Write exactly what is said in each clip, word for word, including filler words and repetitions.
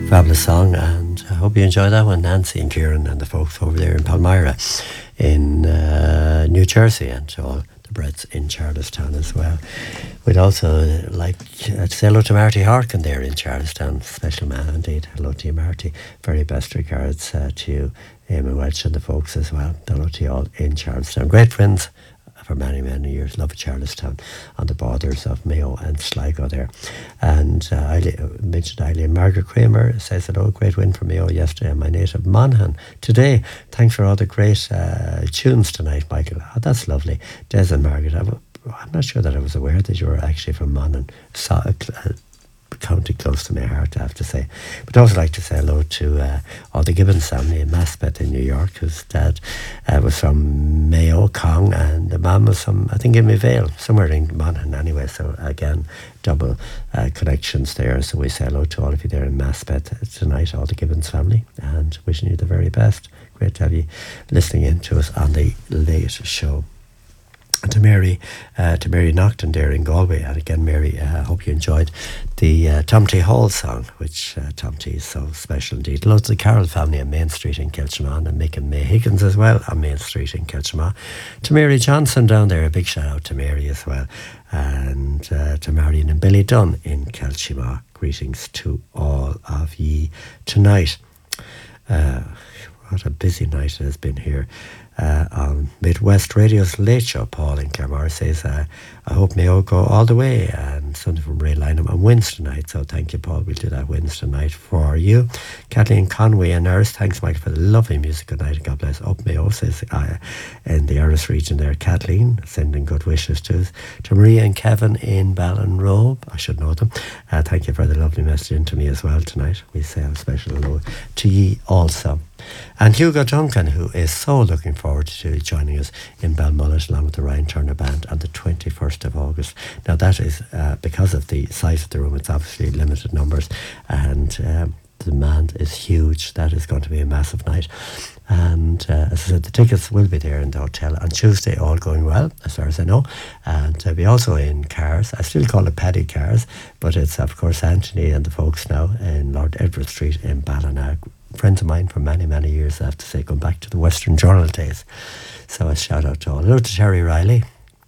Fabulous song, and I hope you enjoy that one, Nancy and Kieran and the folks over there in Palmyra in uh, New Jersey, and to all the Brits in Charlestown as well. We'd also like to say hello to Marty Harkin there in Charlestown. Special man indeed. Hello to you, Marty. Very best regards uh, to you, Amy Welch and the folks as well. Hello to you all in Charlestown. Great friends for many, many years. Love Charlestown on the borders of Mayo and Sligo there. And uh, I mentioned Eileen. Margaret Kramer says, hello, great win for Mayo yesterday in my native Monaghan. Today, thanks for all the great uh, tunes tonight, Michael. Oh, that's lovely. Des and Margaret, I'm, I'm not sure that I was aware that you were actually from Monaghan. So, uh, county close to my heart, I have to say. But I'd also like to say hello to uh, all the Gibbons family in Maspeth in New York, whose dad uh, was from Mayo, Cong, and the mum was from, I think, in Vale, somewhere in Monaghan anyway. So again, double uh, connections there. So we say hello to all of you there in Maspeth tonight, all the Gibbons family, and wishing you the very best. Great to have you listening in to us on the late show. And to Mary, uh, to Mary Naughton there in Galway. And again, Mary, I uh, hope you enjoyed the uh, Tom T. Hall song, which uh, Tom T. is so special indeed. Hello to the Carroll family on Main Street in Kilchinaw, and Mick and May Higgins as well on Main Street in Kilchinaw. To Mary Johnson down there, a big shout out to Mary as well. And uh, to Marion and Billy Dunn in Kilchinaw. Greetings to all of ye tonight. Uh, what a busy night it has been here. Uh, on Midwest Radio's Late Show. Paul in Claremore says, uh, I hope Mayo go all the way, and something from Ray Lynham and wins tonight. So thank you, Paul. We'll do that wins tonight for you. Kathleen Conway and Eris, thanks, Mike, for the lovely music. Good night and God bless. Up Mayo, says uh, in the Eris region there. Kathleen, sending good wishes to us. To Maria and Kevin in Ballinrobe, I should know them. Uh, thank you for the lovely message into me as well tonight. We say a special hello to ye also. And Hugo Duncan, who is so looking forward to joining us in Balmullet along with the Ryan Turner Band on the twenty-first of August. Now that is uh, because of the size of the room, it's obviously limited numbers, and um, the demand is huge. That is going to be a massive night. And uh, as I said, the tickets will be there in the hotel on Tuesday, all going well, as far as I know. And uh, we also in Cars. I still call it Paddy Cars, but it's, of course, Anthony and the folks now in Lord Edward Street in Ballina. Friends of mine for many, many years, I have to say, going back to the Western Journal days. So a shout out to all. Hello to Terry Riley.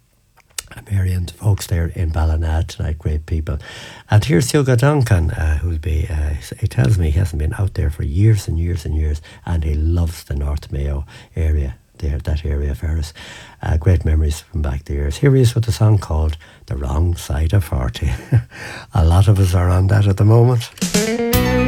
Mary and the folks there in Ballina tonight, great people. And here's Hugo Duncan, uh, who'll be, uh, he tells me he hasn't been out there for years and years and years, and he loves the North Mayo area, there, that area of Ferris. Uh, great memories from back the years. Here he is with a song called The Wrong Side of forty. A lot of us are on that at the moment.